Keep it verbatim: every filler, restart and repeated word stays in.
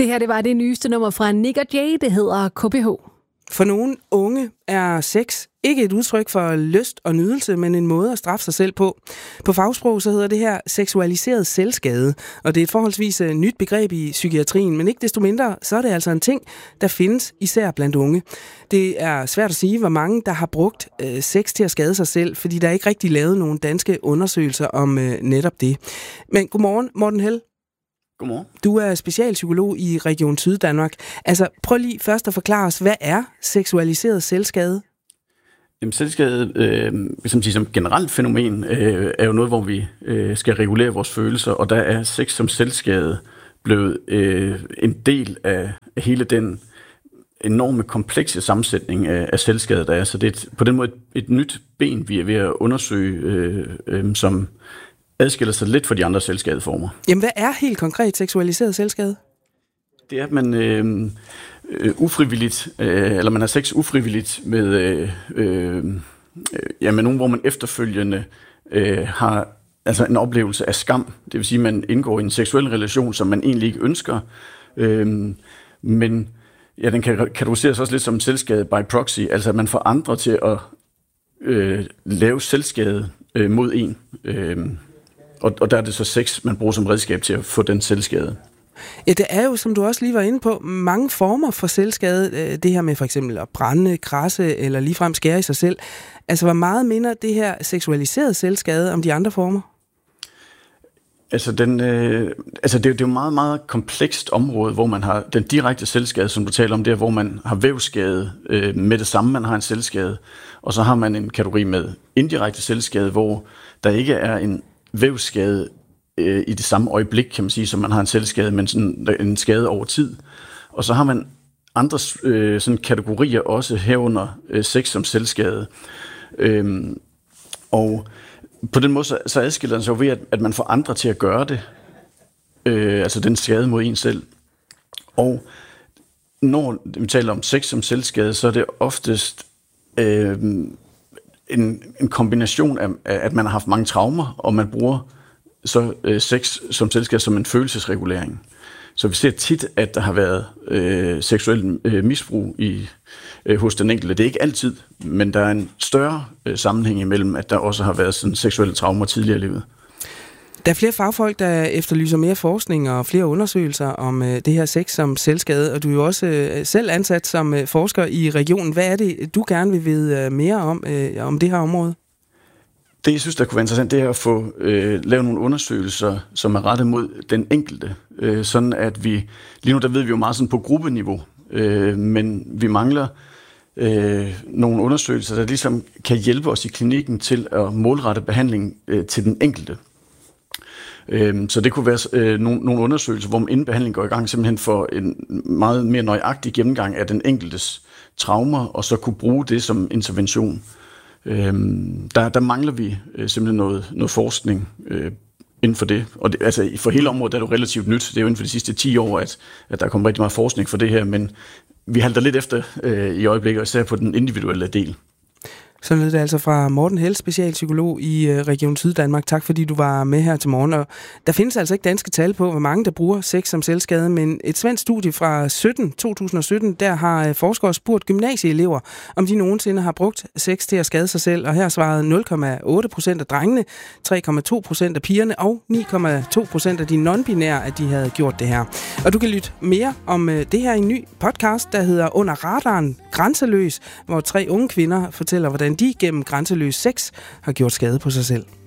Det her, det var det nyeste nummer fra Nick og Jay, det hedder K P H. For nogle unge er sex ikke et udtryk for lyst og nydelse, men en måde at straffe sig selv på. På fagsprog så hedder det her seksualiseret selvskade, og det er et forholdsvis nyt begreb i psykiatrien, men ikke desto mindre, så er det altså en ting, der findes især blandt unge. Det er svært at sige, hvor mange der har brugt øh, sex til at skade sig selv, fordi der er ikke rigtig lavet nogen danske undersøgelser om øh, netop det. Men godmorgen, Morten Hell. Godmorgen. Du er specialpsykolog i Region Syddanmark. Altså, prøv lige først at forklare os, hvad er seksualiseret selvskade? Jamen, selvskade, øh, som, sige, som generelt fænomen, øh, er jo noget, hvor vi øh, skal regulere vores følelser, og der er sex som selvskade blevet øh, en del af hele den enorme komplekse sammensætning af, af selvskade, der er. Så det er et, på den måde et, et nyt ben, vi er ved at undersøge, øh, øh, som adskiller sig lidt fra de andre selvskadeformer. Jamen, hvad er helt konkret seksualiseret selvskade? Det er, at man øh, øh, ufrivilligt, øh, eller man har sex ufrivilligt med, øh, øh, ja, med nogen, hvor man efterfølgende øh, har altså en oplevelse af skam. Det vil sige, at man indgår i en seksuel relation, som man egentlig ikke ønsker. Øh, men ja, den kan kategoriseres også lidt som selvskade by proxy, altså at man får andre til at øh, lave selvskade øh, mod en. Øh, Og, og der er det så sex, man bruger som redskab til at få den selvskade. Ja, det er jo, som du også lige var inde på, mange former for selvskade. Det her med for eksempel at brænde, krasse eller ligefrem skære i sig selv. Altså, hvor meget minder det her seksualiseret selvskade om de andre former? Altså, den, øh, altså det, er, det er jo et meget, meget komplekst område, hvor man har den direkte selvskade, som du taler om, der hvor man har vævsskade øh, med det samme, man har en selvskade. Og så har man en kategori med indirekte selvskade, hvor der ikke er en vævsskade øh, i det samme øjeblik, kan man sige, som man har en selvskade, men sådan en skade over tid. Og så har man andre øh, sådan kategorier også herunder øh, sex som selvskade. Øhm, og på den måde så, så adskiller den sig jo ved, at, at man får andre til at gøre det, øh, altså den skade mod en selv. Og når vi taler om sex som selvskade, så er det oftest øh, En, en kombination af, at man har haft mange traumer, og man bruger så øh, sex som selvskade som en følelsesregulering. Så vi ser tit, at der har været øh, seksuel øh, misbrug i, øh, hos den enkelte. Det er ikke altid, men der er en større øh, sammenhæng imellem, at der også har været sådan seksuelle traumer tidligere i livet. Der er flere fagfolk, der efterlyser mere forskning og flere undersøgelser om øh, det her sex som selvskade, og du er jo også øh, selv ansat som øh, forsker i regionen. Hvad er det, du gerne vil vide øh, mere om, øh, om det her område? Det, jeg synes, der kunne være interessant, det er at få øh, lavet nogle undersøgelser, som er rettet mod den enkelte. Øh, sådan at vi, lige nu der ved vi jo meget sådan på gruppeniveau, øh, men vi mangler øh, nogle undersøgelser, der ligesom kan hjælpe os i klinikken til at målrette behandling øh, til den enkelte. Så det kunne være øh, nogle, nogle undersøgelser, hvor man inden behandling går i gang, simpelthen for en meget mere nøjagtig gennemgang af den enkeltes traumer, og så kunne bruge det som intervention. Øhm, der, der mangler vi øh, simpelthen noget, noget forskning øh, inden for det. Og det, altså for hele området er det jo relativt nyt. Det er jo inden for de sidste ti år, at, at der er kommet rigtig meget forskning for det her, men vi halter lidt efter øh, i øjeblikket, især på den individuelle del. Så lød det altså fra Morten Hell, specialpsykolog i Region Syddanmark. Tak fordi du var med her til morgen. Og der findes altså ikke danske tal på, hvor mange der bruger sex som selvskade, men et svensk studie fra sytten, to tusind og sytten, der har forskere spurgt gymnasieelever, om de nogensinde har brugt sex til at skade sig selv. Og her svarede nul komma otte procent af drengene, tre komma to procent af pigerne og ni komma to procent af de non-binære, at de havde gjort det her. Og du kan lytte mere om det her i en ny podcast, der hedder Under radaren grænseløs, hvor tre unge kvinder fortæller, hvordan de gennem grænseløs sex har gjort skade på sig selv.